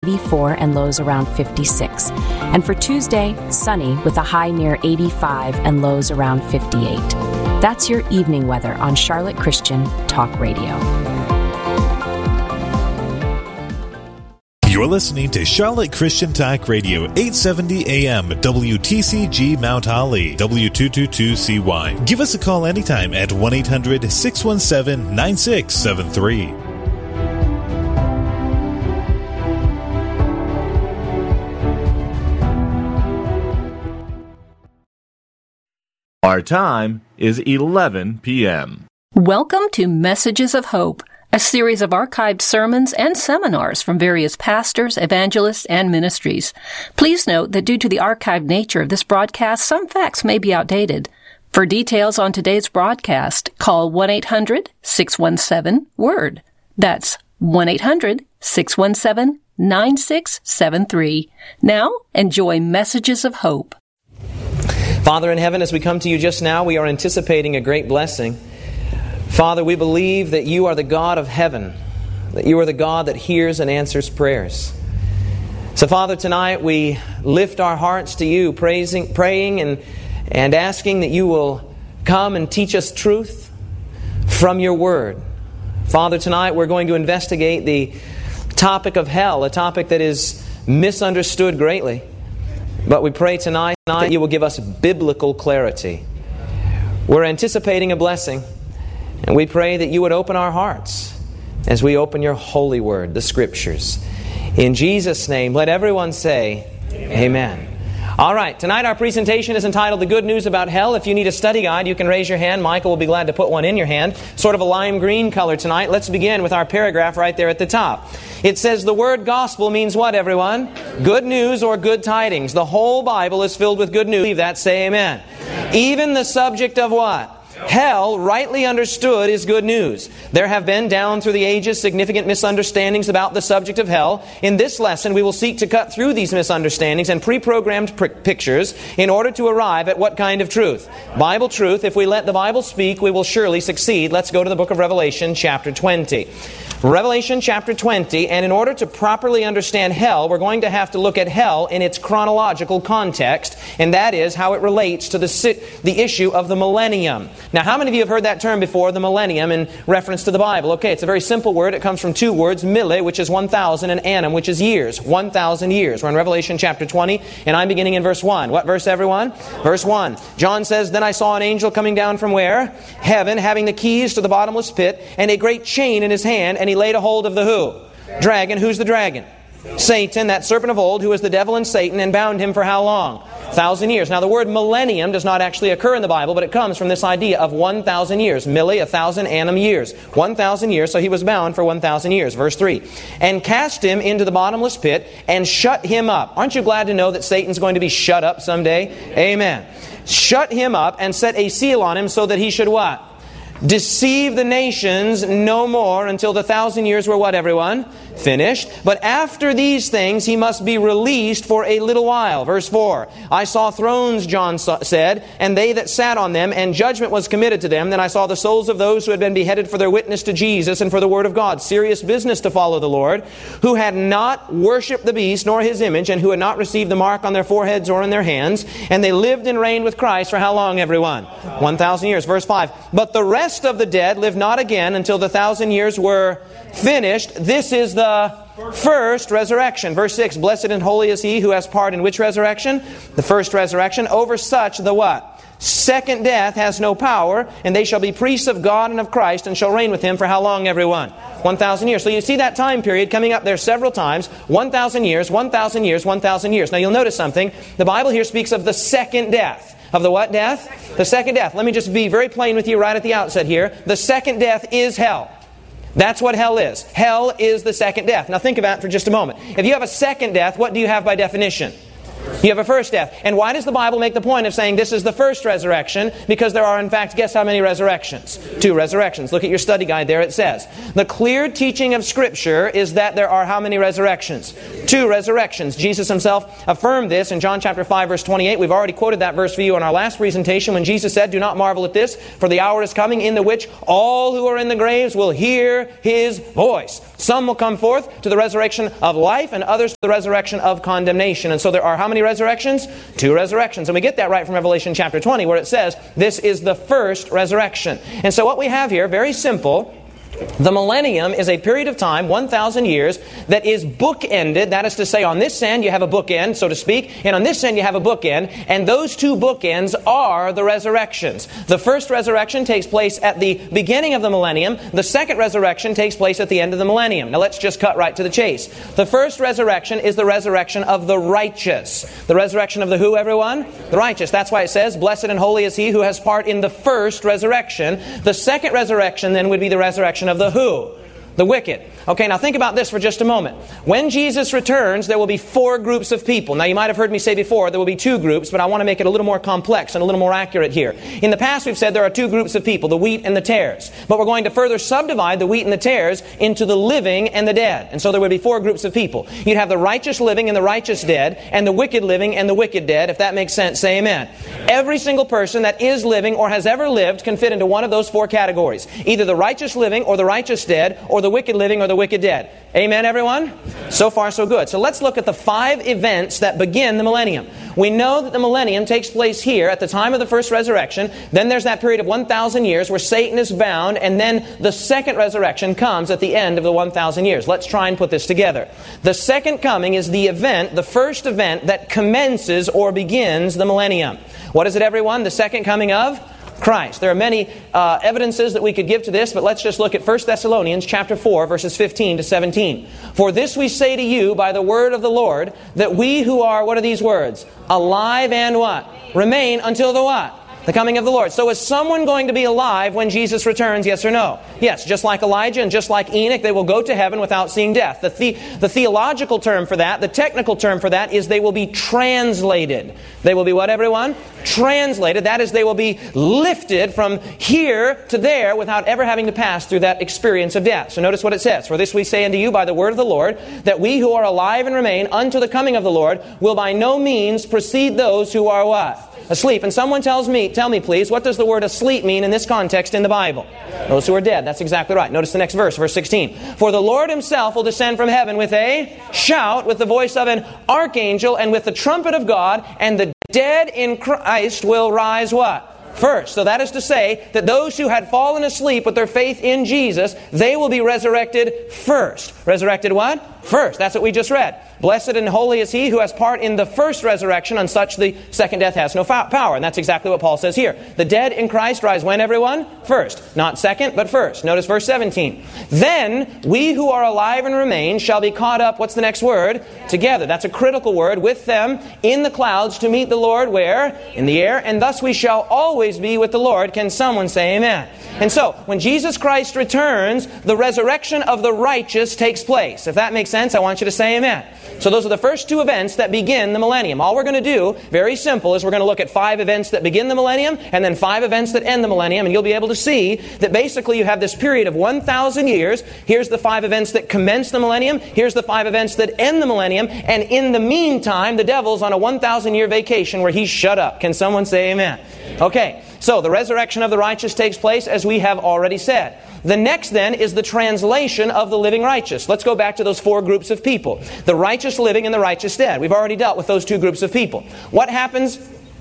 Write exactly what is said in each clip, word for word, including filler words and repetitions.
eighty-four and lows around fifty-six. And for Tuesday, sunny with a high near eighty-five and lows around fifty-eight. That's your evening weather on Charlotte Christian Talk Radio. You're listening to Charlotte Christian Talk Radio, eight seventy A M, W T C G Mount Holly, W two twenty-two C Y. Give us a call anytime at one eight hundred six one seven nine six seven three. Our time is eleven p.m. Welcome to Messages of Hope, a series of archived sermons and seminars from various pastors, evangelists, and ministries. Please note that due to the archived nature of this broadcast, some facts may be outdated. For details on today's broadcast, call one eight hundred six one seven WORD. That's one eight hundred six one seven nine six seven three. Now, enjoy Messages of Hope. Father in heaven, as we come to you just now, we are anticipating a great blessing. Father, we believe that you are the God of heaven, that you are the God that hears and answers prayers. So, Father, tonight we lift our hearts to you, praising, praying and, and asking that you will come and teach us truth from your word. Father, tonight we're going to investigate the topic of hell, a topic that is misunderstood greatly. But we pray tonight that you will give us biblical clarity. We're anticipating a blessing, and we pray that you would open our hearts as we open your holy word, the Scriptures. In Jesus' name, let everyone say, Amen. Amen. All right, tonight our presentation is entitled The Good News About Hell. If you need a study guide, you can raise your hand. Michael will be glad to put one in your hand. Sort of a lime green color tonight. Let's begin with our paragraph right there at the top. It says the word gospel means what, everyone? Good news or good tidings. The whole Bible is filled with good news. Believe that, say amen. Amen. Even the subject of what? Hell, rightly understood, is good news. There have been, down through the ages, significant misunderstandings about the subject of hell. In this lesson, we will seek to cut through these misunderstandings and pre-programmed pr- pictures in order to arrive at what kind of truth? Bible truth. If we let the Bible speak, we will surely succeed. Let's go to the book of Revelation, chapter twenty. Revelation chapter twenty, and in order to properly understand hell, we're going to have to look at hell in its chronological context, and that is how it relates to the, the issue of the millennium. Now, how many of you have heard that term before, the millennium, in reference to the Bible? Okay, it's a very simple word. It comes from two words, mille, which is one thousand, and annum, which is years. one thousand years. We're in Revelation chapter twenty, and I'm beginning in verse one. What verse, everyone? Verse one. John says, Then I saw an angel coming down from where? Heaven, having the keys to the bottomless pit, and a great chain in his hand, and he laid a hold of the who? Dragon. Who's the dragon? Satan, that serpent of old, who is the devil and Satan, and bound him for how long? Thousand years. Now, the word millennium does not actually occur in the Bible, but it comes from this idea of one thousand years. Mille, a thousand, annum, years. One thousand years, so he was bound for one thousand years. Verse three. And cast him into the bottomless pit, and shut him up. Aren't you glad to know that Satan's going to be shut up someday? Amen. Shut him up, and set a seal on him, so that he should what? Deceive the nations no more until the thousand years were what, everyone? Finished. But after these things he must be released for a little while. Verse four. I saw thrones, John said, and they that sat on them, and judgment was committed to them. Then I saw the souls of those who had been beheaded for their witness to Jesus and for the word of God. Serious business to follow the Lord, who had not worshipped the beast nor his image, and who had not received the mark on their foreheads or in their hands. And they lived and reigned with Christ for how long, everyone? One thousand years. Verse five. But the rest The rest of the dead live not again until the thousand years were finished. This is the first resurrection. Verse six, Blessed and holy is he who has part in which resurrection? The first resurrection. Over such the what? Second death has no power, and they shall be priests of God and of Christ, and shall reign with him for how long, everyone? One thousand years. So you see that time period coming up there several times. One thousand years, one thousand years, one thousand years. Now you'll notice something. The Bible here speaks of the second death. Of the what death? The second death. Let me just be very plain with you right at the outset here. The second death is hell. That's what hell is. Hell is the second death. Now think about it for just a moment. If you have a second death, what do you have by definition? You have a first death. And why does the Bible make the point of saying this is the first resurrection? Because there are, in fact, guess how many resurrections? Two resurrections. Look at your study guide there. It says, the clear teaching of Scripture is that there are how many resurrections? Two resurrections. Jesus Himself affirmed this in John chapter five, verse twenty-eight. We've already quoted that verse for you in our last presentation when Jesus said, do not marvel at this, for the hour is coming in the which all who are in the graves will hear His voice. Some will come forth to the resurrection of life, and others to the resurrection of condemnation. And so there are how many resurrections? Two resurrections. And we get that right from Revelation chapter twenty, where it says, this is the first resurrection. And so what we have here, very simple. The millennium is a period of time, one thousand years, that is bookended. That is to say, on this end you have a bookend, so to speak, and on this end you have a bookend, and those two bookends are the resurrections. The first resurrection takes place at the beginning of the millennium. The second resurrection takes place at the end of the millennium. Now let's just cut right to the chase. The first resurrection is the resurrection of the righteous. The resurrection of the who, everyone? The righteous. That's why it says, blessed and holy is he who has part in the first resurrection. The second resurrection then would be the resurrection of the who? The wicked. Okay, now think about this for just a moment. When Jesus returns, there will be four groups of people. Now you might have heard me say before, there will be two groups, but I want to make it a little more complex and a little more accurate here. In the past we've said there are two groups of people, the wheat and the tares. But we're going to further subdivide the wheat and the tares into the living and the dead. And so there would be four groups of people. You'd have the righteous living and the righteous dead, and the wicked living and the wicked dead. If that makes sense, say amen. Every single person that is living or has ever lived can fit into one of those four categories. Either the righteous living or the righteous dead, or the wicked living or the wicked dead. Amen, everyone? So far, so good. So let's look at the five events that begin the millennium. We know that the millennium takes place here at the time of the first resurrection. Then there's that period of one thousand years where Satan is bound. And then the second resurrection comes at the end of the one thousand years. Let's try and put this together. The second coming is the event, the first event that commences or begins the millennium. What is it, everyone? The second coming of Christ. There are many uh, evidences that we could give to this, but let's just look at First Thessalonians chapter four, verses fifteen to seventeen. For this we say to you by the word of the Lord, that we who are, what are these words? Alive and what? Remain until the what? The coming of the Lord. So is someone going to be alive when Jesus returns, yes or no? Yes, just like Elijah and just like Enoch, they will go to heaven without seeing death. The, the, the theological term for that, the technical term for that, is they will be translated. They will be what, everyone? Translated. That is, they will be lifted from here to there without ever having to pass through that experience of death. So notice what it says. For this we say unto you by the word of the Lord, that we who are alive and remain unto the coming of the Lord will by no means precede those who are what? Asleep. And someone tells me, tell me please, what does the word asleep mean in this context in the Bible? Those who are dead. That's exactly right. Notice the next verse, verse sixteen. For the Lord Himself will descend from heaven with a shout, with the voice of an archangel, and with the trumpet of God, and the dead in Christ will rise what? First. So that is to say that those who had fallen asleep with their faith in Jesus, they will be resurrected first. Resurrected what? First. That's what we just read. Blessed and holy is he who has part in the first resurrection. On such the second death has no power. And that's exactly what Paul says here. The dead in Christ rise when, everyone? First. Not second, but first. Notice verse seventeen. Then we who are alive and remain shall be caught up, what's the next word? Together. That's a critical word. With them in the clouds to meet the Lord where? In the air. And thus we shall always be with the Lord. Can someone say amen? And so, when Jesus Christ returns, the resurrection of the righteous takes place. If that makes sense, I want you to say amen. So those are the first two events that begin the millennium. All we're going to do, very simple, is we're going to look at five events that begin the millennium and then five events that end the millennium. And you'll be able to see that basically you have this period of one thousand years. Here's the five events that commence the millennium. Here's the five events that end the millennium. And in the meantime, the devil's on a one thousand year vacation where he's shut up. Can someone say amen? Okay. So the resurrection of the righteous takes place, as we have already said. The next then is the translation of the living righteous. Let's go back to those four groups of people. The righteous living and the righteous dead. We've already dealt with those two groups of people. What happens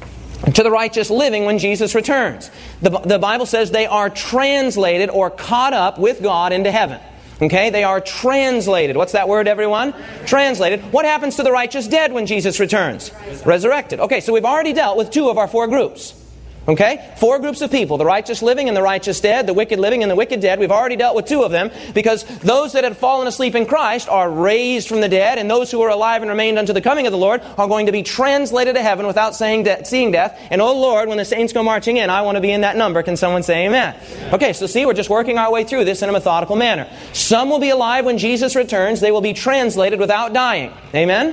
to the righteous living when Jesus returns? The, the Bible says they are translated or caught up with God into heaven. Okay, they are translated. What's that word, everyone? Translated. What happens to the righteous dead when Jesus returns? Resurrected. Okay, so we've already dealt with two of our four groups. Okay? Four groups of people. The righteous living and the righteous dead. The wicked living and the wicked dead. We've already dealt with two of them because those that had fallen asleep in Christ are raised from the dead, and those who are alive and remained unto the coming of the Lord are going to be translated to heaven without saying de- seeing death. And oh Lord, when the saints go marching in, I want to be in that number. Can someone say amen? Okay, so see, we're just working our way through this in a methodical manner. Some will be alive when Jesus returns. They will be translated without dying. Amen?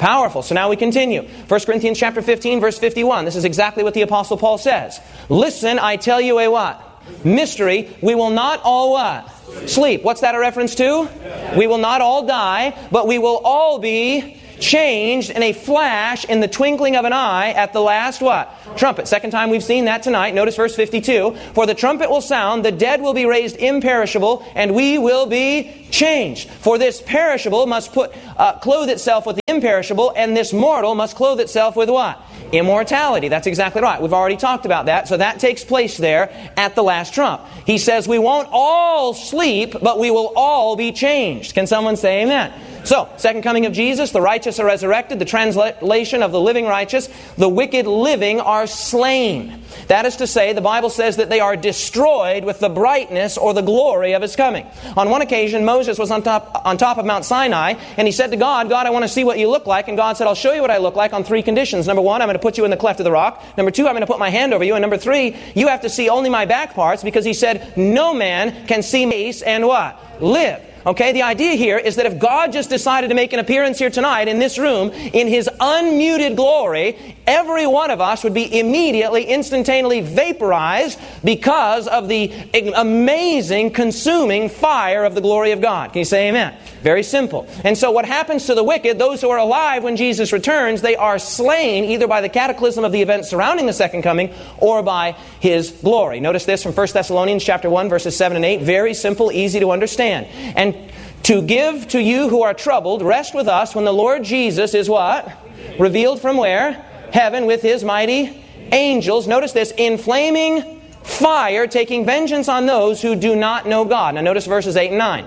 Powerful. So now we continue. First Corinthians chapter fifteen, verse fifty-one. This is exactly what the Apostle Paul says. Listen, I tell you a what? Mystery. We will not all what? Sleep. What's that a reference to? We will not all die, but we will all be changed in a flash, in the twinkling of an eye, at the last what? Trumpet. Second time we've seen that tonight. Notice verse fifty-two. For the trumpet will sound, the dead will be raised imperishable, and we will be changed. For this perishable must put uh, clothe itself with the imperishable, and this mortal must clothe itself with what? Immortality. That's exactly right. We've already talked about that. So that takes place there at the last trump. He says we won't all sleep, but we will all be changed. Can someone say amen? So, second coming of Jesus, the righteous are resurrected, the translation of the living righteous, the wicked living are slain. That is to say, the Bible says that they are destroyed with the brightness or the glory of His coming. On one occasion, Moses was on top, on top of Mount Sinai, and he said to God, God, I want to see what you look like. And God said, I'll show you what I look like on three conditions. Number one, I'm going to put you in the cleft of the rock. Number two, I'm going to put my hand over you. And number three, you have to see only my back parts, because He said, no man can see my face and what? Live. Okay, the idea here is that if God just decided to make an appearance here tonight in this room in His unmuted glory, every one of us would be immediately, instantaneously vaporized because of the amazing, consuming fire of the glory of God. Can you say amen? Very simple. And so what happens to the wicked, those who are alive when Jesus returns, they are slain either by the cataclysm of the events surrounding the second coming or by His glory. Notice this from First Thessalonians chapter one, verses seven and eight. Very simple, easy to understand. And to give to you who are troubled, rest with us when the Lord Jesus is what? Revealed from where? Heaven with His mighty angels. Notice this, in flaming fire, taking vengeance on those who do not know God. Now notice verses eight and nine.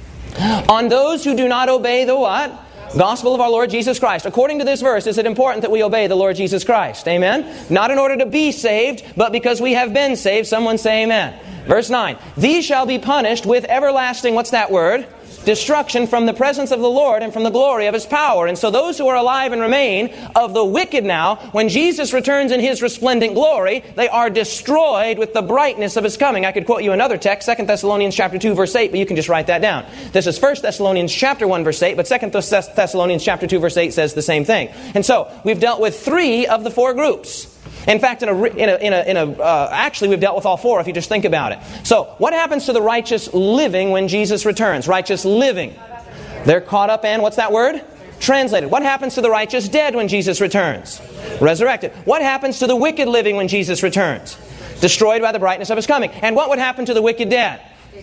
On those who do not obey the what? Gospel of our Lord Jesus Christ. According to this verse, is it important that we obey the Lord Jesus Christ? Amen? Not in order to be saved, but because we have been saved. Someone say amen. Verse nine. These shall be punished with everlasting, what's that word? Destruction from the presence of the Lord and from the glory of His power. And so those who are alive and remain of the wicked now, when Jesus returns in His resplendent glory, they are destroyed with the brightness of His coming. I could quote you another text, Second Thessalonians chapter two, verse eight, but you can just write that down. This is First Thessalonians chapter one, verse eight, but Second Thessalonians chapter two, verse eight says the same thing. And so we've dealt with three of the four groups. In fact, in a, in a, in a, in a uh, actually, we've dealt with all four if you just think about it. So, what happens to the righteous living when Jesus returns? Righteous living. They're caught up and, what's that word? Translated. What happens to the righteous dead when Jesus returns? Resurrected. What happens to the wicked living when Jesus returns? Destroyed by the brightness of His coming. And what would happen to the wicked dead?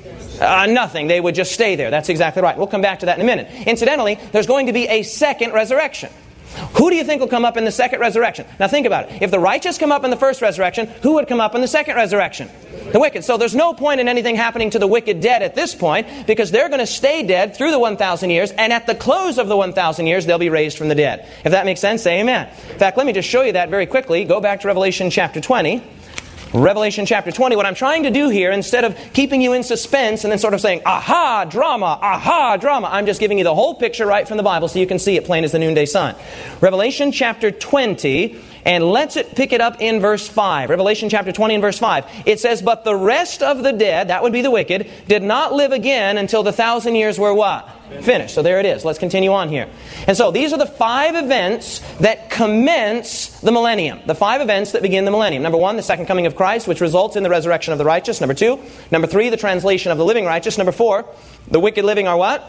Uh, nothing. They would just stay there. That's exactly right. We'll come back to that in a minute. Incidentally, there's going to be a second resurrection. Who do you think will come up in the second resurrection? Now think about it. If the righteous come up in the first resurrection, who would come up in the second resurrection? The wicked. So there's no point in anything happening to the wicked dead at this point, because they're going to stay dead through the one thousand years, and at the close of the one thousand years, they'll be raised from the dead. If that makes sense, say amen. In fact, let me just show you that very quickly. Go back to Revelation chapter twenty. Revelation chapter twenty, what I'm trying to do here, instead of keeping you in suspense and then sort of saying, aha, drama, aha, drama, I'm just giving you the whole picture right from the Bible so you can see it plain as the noonday sun. Revelation chapter twenty, and let's it pick it up in verse five. Revelation chapter twenty and verse five. It says, but the rest of the dead, that would be the wicked, did not live again until the thousand years were what? Finished. So there it is. Let's continue on here. And so these are the five events that commence the millennium. The five events that begin the millennium. Number one, the second coming of Christ, which results in the resurrection of the righteous. Number two. Number three, the translation of the living righteous. Number four, the wicked living are what?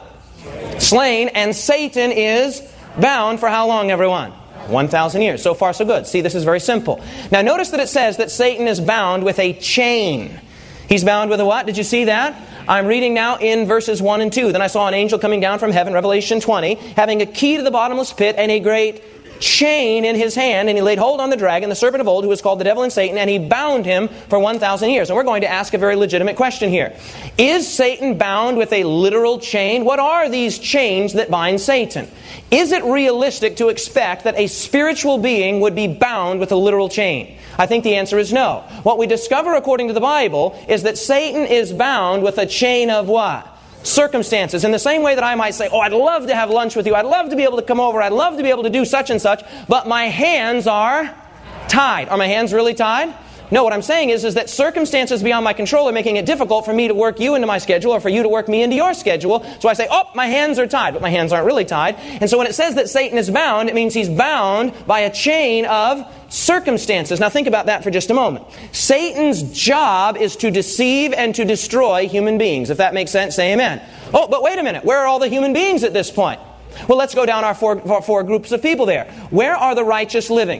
Slain. And Satan is bound for how long, everyone? one thousand years. So far, so good. See, this is very simple. Now, notice that it says that Satan is bound with a chain. He's bound with a what? Did you see that? I'm reading now in verses one and two. Then I saw an angel coming down from heaven, Revelation twenty, having a key to the bottomless pit and a great chain in his hand, and he laid hold on the dragon, the serpent of old, who is called the devil and Satan, and he bound him for one thousand years. And we're going to ask a very legitimate question here. Is Satan bound with a literal chain? What are these chains that bind Satan? Is it realistic to expect that a spiritual being would be bound with a literal chain? I think the answer is no. What we discover according to the Bible is that Satan is bound with a chain of what? Circumstances. In the same way that I might say, oh, I'd love to have lunch with you. I'd love to be able to come over. I'd love to be able to do such and such. But my hands are tied. Are my hands really tied? No, what I'm saying is, is that circumstances beyond my control are making it difficult for me to work you into my schedule or for you to work me into your schedule. So I say, oh, my hands are tied. But my hands aren't really tied. And so when it says that Satan is bound, it means he's bound by a chain of circumstances. Now think about that for just a moment. Satan's job is to deceive and to destroy human beings. If that makes sense, say amen. Oh, but wait a minute. Where are all the human beings at this point? Well, let's go down our four, our four groups of people there. Where are the righteous living?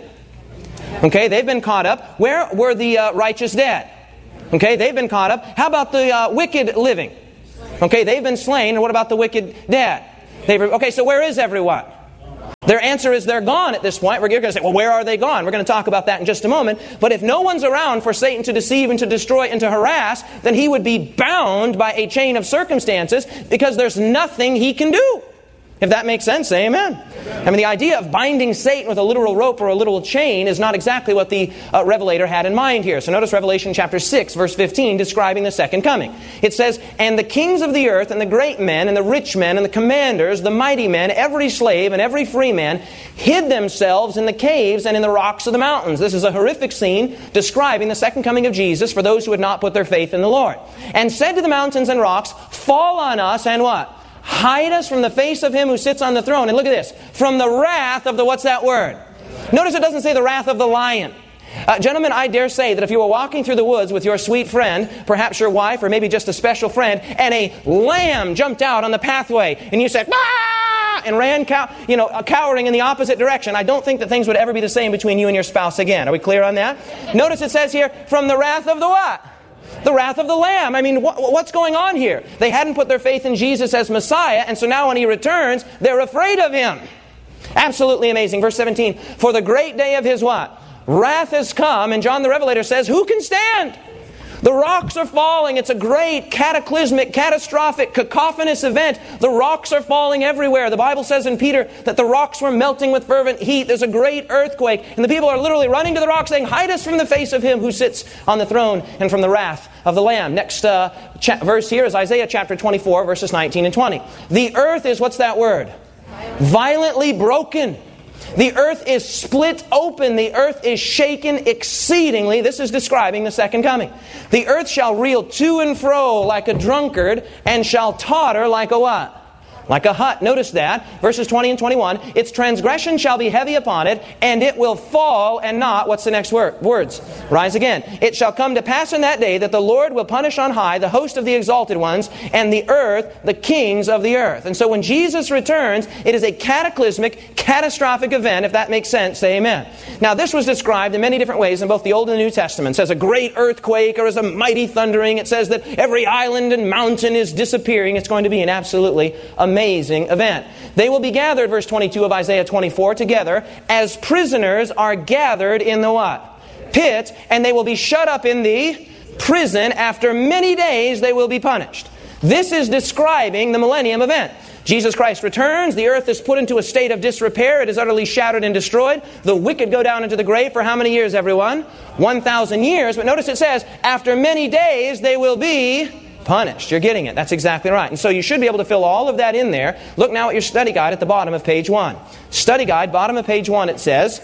Okay, they've been caught up. Where were the uh, righteous dead? Okay, they've been caught up. How about the uh, wicked living? Okay, they've been slain. And what about the wicked dead? They've, okay, so where is everyone? Their answer is they're gone at this point. We're going to say, well, where are they gone? We're going to talk about that in just a moment. But if no one's around for Satan to deceive and to destroy and to harass, then he would be bound by a chain of circumstances because there's nothing he can do. If that makes sense, say amen. I mean, the idea of binding Satan with a literal rope or a literal chain is not exactly what the uh, Revelator had in mind here. So notice Revelation chapter six, verse fifteen, describing the second coming. It says, "And the kings of the earth, and the great men, and the rich men, and the commanders, the mighty men, every slave, and every free man, hid themselves in the caves and in the rocks of the mountains." This is a horrific scene describing the second coming of Jesus for those who had not put their faith in the Lord. "And said to the mountains and rocks, Fall on us, and what? Hide us from the face of him who sits on the throne." And look at this. From the wrath of the, what's that word? Notice it doesn't say the wrath of the lion. Uh, gentlemen, I dare say that if you were walking through the woods with your sweet friend, perhaps your wife, or maybe just a special friend, and a lamb jumped out on the pathway, and you said, "Ah!" and ran, cow- you know, cowering in the opposite direction, I don't think that things would ever be the same between you and your spouse again. Are we clear on that? Notice it says here, from the wrath of the what? The wrath of the Lamb. I mean, wh- what's going on here? They hadn't put their faith in Jesus as Messiah, and so now when He returns, they're afraid of Him. Absolutely amazing. Verse seventeen, "For the great day of His what? Wrath has come," and John the Revelator says, "Who can stand?" The rocks are falling. It's a great, cataclysmic, catastrophic, cacophonous event. The rocks are falling everywhere. The Bible says in Peter that the rocks were melting with fervent heat. There's a great earthquake. And the people are literally running to the rocks saying, "Hide us from the face of Him who sits on the throne and from the wrath of the Lamb." Next uh, cha- verse here is Isaiah chapter twenty-four, verses nineteen and twenty. "The earth is," what's that word? "Violently broken. The earth is split open. The earth is shaken exceedingly." This is describing the second coming. "The earth shall reel to and fro like a drunkard, and shall totter like a what? Like a hut." Notice that. Verses twenty and twenty-one. "Its transgression shall be heavy upon it, and it will fall and not," what's the next word? Words. "Rise again. It shall come to pass in that day that the Lord will punish on high the host of the exalted ones, and the earth the kings of the earth." And so when Jesus returns, it is a cataclysmic, catastrophic event. If that makes sense, say amen. Now this was described in many different ways in both the Old and the New Testaments as a great earthquake or as a mighty thundering. It says that every island and mountain is disappearing. It's going to be an absolutely amazing Amazing event. "They will be gathered," verse twenty-two of Isaiah twenty-four, "together as prisoners are gathered in the what? Pit, and they will be shut up in the prison. After many days they will be punished." This is describing the millennium event. Jesus Christ returns. The earth is put into a state of disrepair. It is utterly shattered and destroyed. The wicked go down into the grave for how many years, everyone? one thousand years. But notice it says, after many days they will be punished. You're getting it. That's exactly right. And so you should be able to fill all of that in there. Look now at your study guide at the bottom of page one. Study guide, bottom of page one, it says,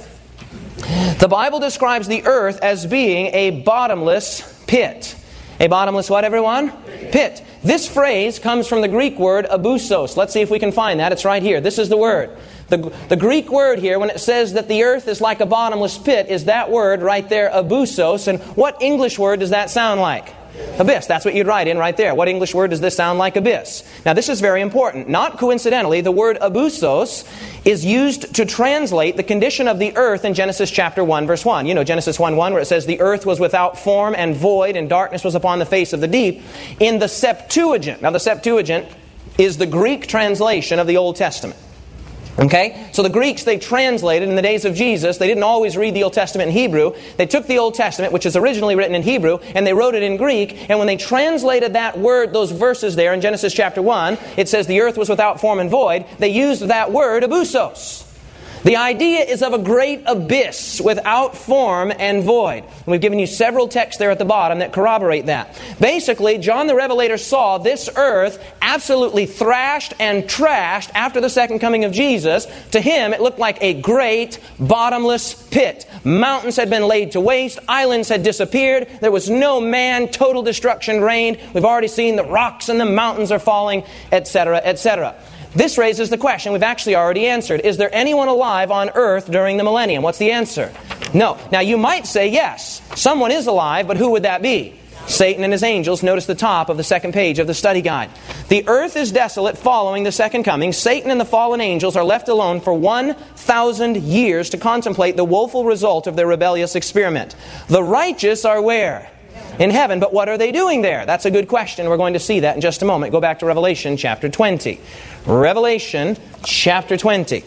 the Bible describes the earth as being a bottomless pit. A bottomless what, everyone? Pit. This phrase comes from the Greek word abusos. Let's see if we can find that. It's right here. This is the word. The, the Greek word here, when it says that the earth is like a bottomless pit, is that word right there, abusos. And what English word does that sound like? Abyss. That's what you'd write in right there. What English word does this sound like? Abyss. Now this is very important. Not coincidentally, the word abusos is used to translate the condition of the earth in Genesis chapter one, verse one. You know Genesis one one, where it says the earth was without form and void, and darkness was upon the face of the deep. In the Septuagint. Now the Septuagint is the Greek translation of the Old Testament. Okay? So the Greeks, they translated in the days of Jesus. They didn't always read the Old Testament in Hebrew. They took the Old Testament, which is originally written in Hebrew, and they wrote it in Greek. And when they translated that word, those verses there in Genesis chapter one, it says the earth was without form and void. They used that word, abusos. The idea is of a great abyss without form and void. And we've given you several texts there at the bottom that corroborate that. Basically, John the Revelator saw this earth absolutely thrashed and trashed after the second coming of Jesus. To him, it looked like a great bottomless pit. Mountains had been laid to waste. Islands had disappeared. There was no man. Total destruction reigned. We've already seen the rocks and the mountains are falling, et cetera, et cetera. This raises the question we've actually already answered. Is there anyone alive on earth during the millennium? What's the answer? No. Now you might say yes. Someone is alive, but who would that be? Satan and his angels. Notice the top of the second page of the study guide. The earth is desolate following the second coming. Satan and the fallen angels are left alone for one thousand years to contemplate the woeful result of their rebellious experiment. The righteous are where? In heaven. But what are they doing there? That's a good question. We're going to see that in just a moment. Go back to Revelation chapter twenty. Revelation chapter twenty.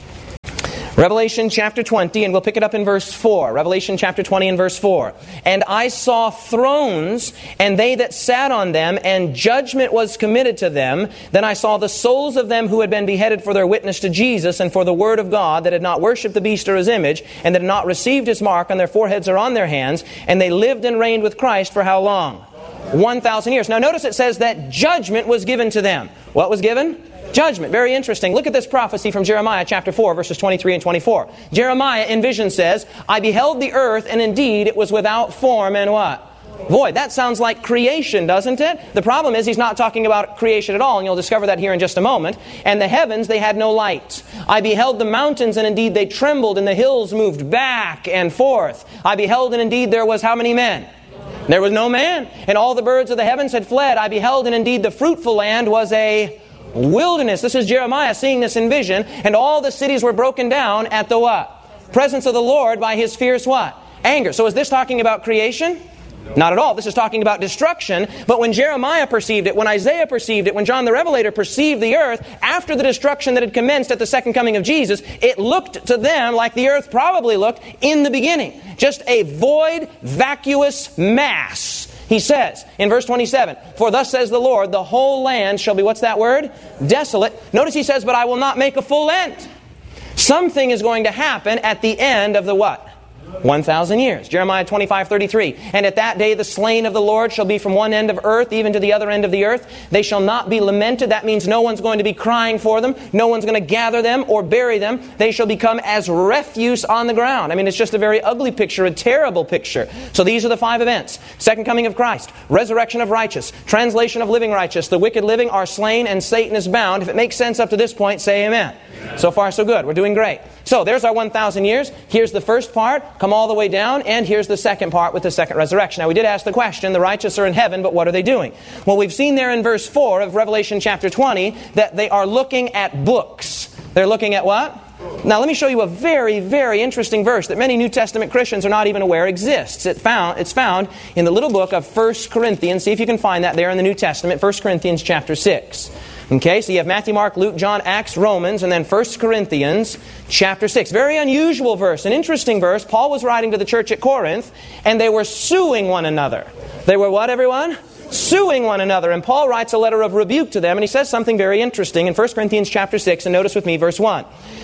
Revelation chapter twenty, and we'll pick it up in verse four. Revelation chapter twenty and verse four. And I saw thrones, and they that sat on them, and judgment was committed to them. Then I saw the souls of them who had been beheaded for their witness to Jesus and for the word of God, that had not worshipped the beast or his image, and that had not received his mark on their foreheads or on their hands. And they lived and reigned with Christ for how long? one thousand years. Now notice it says that judgment was given to them. What was given? Judgment. Very interesting. Look at this prophecy from Jeremiah chapter four, verses twenty-three and twenty-four. Jeremiah in vision says, I beheld the earth, and indeed it was without form and what? Void. That sounds like creation, doesn't it? The problem is he's not talking about creation at all, and you'll discover that here in just a moment. And the heavens, they had no light. I beheld the mountains, and indeed they trembled, and the hills moved back and forth. I beheld, and indeed there was how many men? There was no man. And all the birds of the heavens had fled. I beheld, and indeed the fruitful land was a wilderness. This is Jeremiah seeing this in vision. And all the cities were broken down at the what? Presence of the Lord by His fierce what? Anger. So is this talking about creation? Not at all. This is talking about destruction. But when Jeremiah perceived it, when Isaiah perceived it, when John the Revelator perceived the earth, after the destruction that had commenced at the second coming of Jesus, it looked to them like the earth probably looked in the beginning. Just a void, vacuous mass. He says in verse twenty-seven, for thus says the Lord, the whole land shall be, what's that word? Desolate. Notice he says, but I will not make a full end. Something is going to happen at the end of the what? one thousand years. Jeremiah twenty-five thirty-three. And at that day the slain of the Lord shall be from one end of earth even to the other end of the earth. They shall not be lamented. That means no one's going to be crying for them. No one's going to gather them or bury them. They shall become as refuse on the ground. I mean, it's just a very ugly picture, a terrible picture. So these are the five events. Second coming of Christ. Resurrection of righteous. Translation of living righteous. The wicked living are slain and Satan is bound. If it makes sense up to this point, say amen. Amen. So far so good. We're doing great. So there's our one thousand years. Here's the first part. Come all the way down. And here's the second part with the second resurrection. Now we did ask the question, the righteous are in heaven, but what are they doing? Well, we've seen there in verse four of Revelation chapter twenty that they are looking at books. They're looking at what? Now let me show you a very, very interesting verse that many New Testament Christians are not even aware exists. It found, it's found in the little book of First Corinthians. See if you can find that there in the New Testament. First Corinthians chapter six. Okay, so you have Matthew, Mark, Luke, John, Acts, Romans, and then First Corinthians chapter six. Very unusual verse, an interesting verse. Paul was writing to the church at Corinth, and they were suing one another. They were what, everyone? Suing one another. And Paul writes a letter of rebuke to them, and he says something very interesting in First Corinthians chapter six, and notice with me verse one.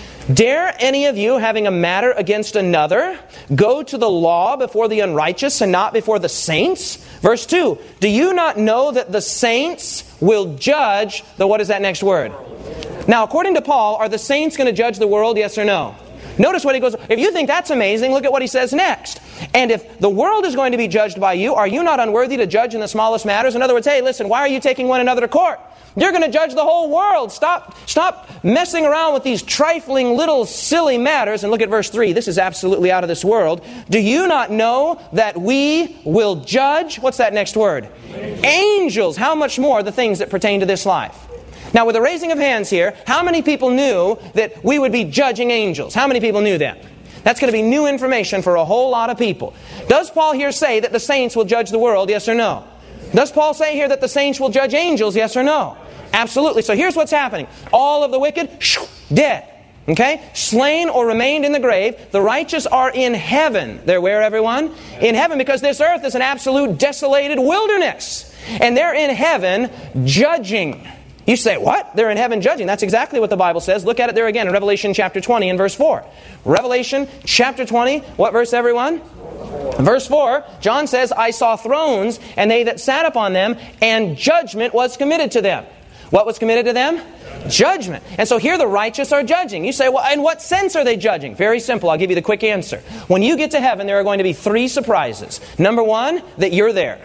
Dare any of you, having a matter against another, go to the law before the unrighteous and not before the saints? Verse two, do you not know that the saints will judge the, what is that next word? Now, according to Paul, are the saints going to judge the world, yes or no? Notice what he goes, if you think that's amazing, look at what he says next. And if the world is going to be judged by you, are you not unworthy to judge in the smallest matters? In other words, hey, listen, why are you taking one another to court? You're going to judge the whole world. Stop, stop messing around with these trifling little silly matters. And look at verse three. This is absolutely out of this world. Do you not know that we will judge? What's that next word? Angels. Angels. How much more the things that pertain to this life? Now, with a raising of hands here, how many people knew that we would be judging angels? How many people knew that? That's going to be new information for a whole lot of people. Does Paul here say that the saints will judge the world, yes or no? Does Paul say here that the saints will judge angels, yes or no? Absolutely. So here's what's happening. All of the wicked, shoo, dead. Okay? Slain or remained in the grave. The righteous are in heaven. They're where, everyone? In heaven, because this earth is an absolute desolated wilderness. And they're in heaven judging. You say, what? They're in heaven judging. That's exactly what the Bible says. Look at it there again in Revelation chapter twenty and verse four. Revelation chapter twenty, what verse, everyone? Verse four, John says, I saw thrones, and they that sat upon them, and judgment was committed to them. What was committed to them? Judgment. And so here the righteous are judging. You say, well, in what sense are they judging? Very simple. I'll give you the quick answer. When you get to heaven, there are going to be three surprises. Number one, that you're there.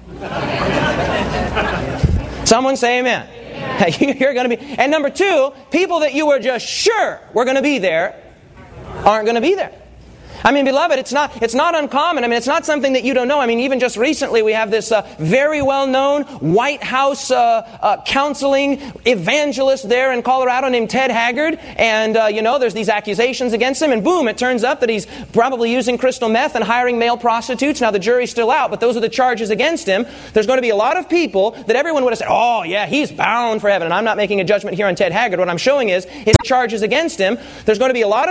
Someone say amen. You're going to be. And number two, people that you were just sure were going to be there aren't going to be there. I mean, beloved, it's not it's not uncommon. I mean, it's not something that you don't know. I mean, even just recently we have this uh, very well-known White House uh, uh, counseling evangelist there in Colorado named Ted Haggard. And, uh, you know, there's these accusations against him. And boom, it turns up that he's probably using crystal meth and hiring male prostitutes. Now, the jury's still out, but those are the charges against him. There's going to be a lot of people that everyone would have said, oh, yeah, he's bound for heaven. And I'm not making a judgment here on Ted Haggard. What I'm showing is his charges against him. There's going to be a lot of